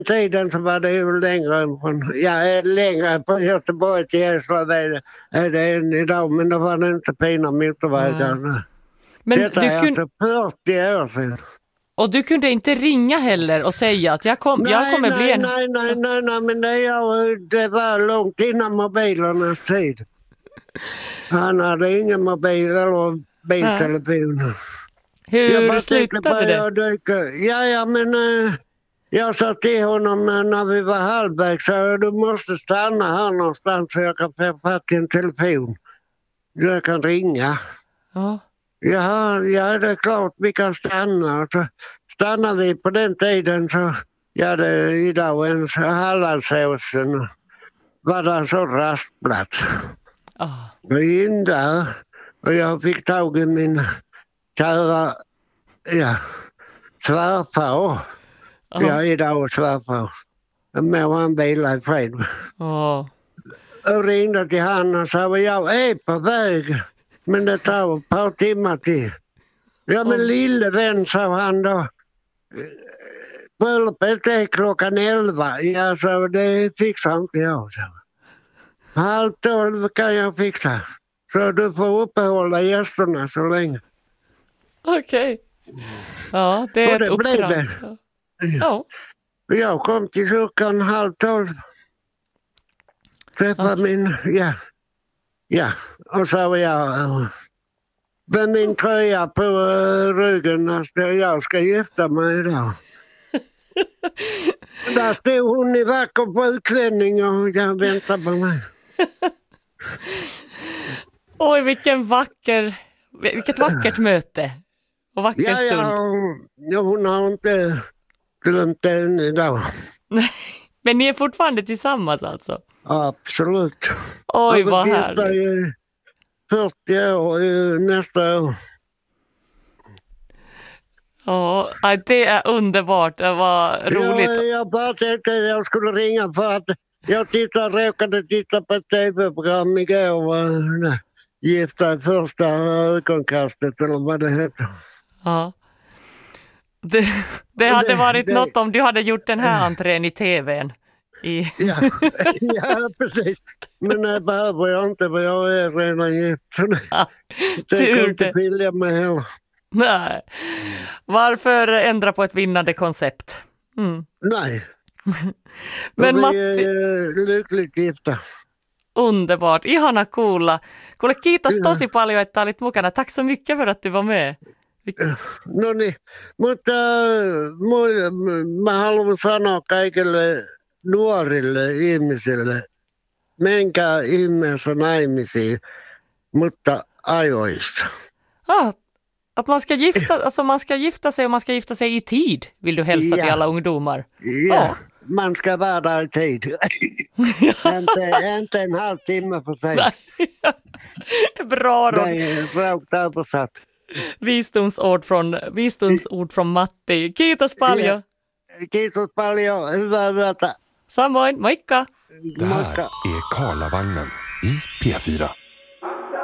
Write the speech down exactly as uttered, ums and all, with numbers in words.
tiden så var det ju längre än från, ja, längre på Göteborg till Eslöv är det än idag, men då var det inte fina motorvägar. Mm. Men Detta du är kun... alltså fyrtio år sedan. Och du kunde inte ringa heller och säga att jag, kom, nej, jag kommer nej, bli en... Nej, nej, nej, nej, men det, ja, det var långt innan mobilernas tid. Han hade ingen mobil eller biltelefon. Hur slutade det? Jag dyker. Ja, ja, men äh, jag sa till honom äh, när vi var halvvägs så du måste stanna här någonstans så jag kan få fatt i en telefon. Jag kan ringa. Ja. Ja, ja, det är klart vi kan stanna. Så stannar vi på den tiden så, ja, det är idag en Hallandsåsen var det en sån rastplats. Oh. Och in där och jag fick tag i min kära, ja, svärfar. Oh. Ja, idag svärfar. Men han vilade i fred. Oh. Och ringde till han och sa jag är på väg. Men det tar ett par timmar till. Ja, men oh. lille vän, sa han då. Bröllopet är klockan elva. Ja, så det fixar inte jag. Så. Halv tolv kan jag fixa. Så du får uppehålla gästerna så länge. Okej. Okay. Ja, det är och det ett uppdrag. Det. Ja. Ja. Jag kom till kyrkan halv tolv. Träffade okay. min... Ja. Ja, och så var jag... Med min tröja på uh, ryggen när jag ska gifta mig idag. Där stod hon i vacker sjukklänning och jag väntade på mig. Oj, vilken vacker, vilket vackert möte och vacker ja, stund. Ja, ja, hon har inte glömt det än idag. Men ni är fortfarande tillsammans alltså? Absolut. Oj, vad härligt. fyrtio år nästa år. Ja, det är underbart. Det var roligt. Ja, jag bara tänkte att jag skulle ringa för att jag tittade, råkade titta på ett tv-program igår. Nej, Gifta i första ögonkastet eller vad det heter. Ja. Det, det hade varit det, något om du hade gjort den här entrén i tvn. I... ja, ja, precis. Men det behöver jag inte för jag är redan gift. Ja, det kan inte skilja mig heller. Nej. Varför ändra på ett vinnande koncept? Mm. Nej. Men vi Matti... är lyckligt gifta. Underbart. Ihana kuulla. Kuule, kiitos ja. tosi paljon, että olit mukana. Tack så mycket för att du var med. No niin, mutta mä haluan sanoa kaikille nuorille ihmisille, menkää ihmeessä naimisiin, mutta ajoissa. Ah, att man ska gifta, alltså man ska gifta sig och man ska gifta sig i tid, vill du hälsa ja. till alla ungdomar? Ja, ah. man ska vara där i tid. inte, inte en halv timme för sig. Bra råd. Det är rakt översatt. Visdomsord från, visdomsord från Matti. Kiitos paljon. Kiitos paljon. Hyvää yötä. Samoin. Moikka. Det här är Karlavagnen i P fyra.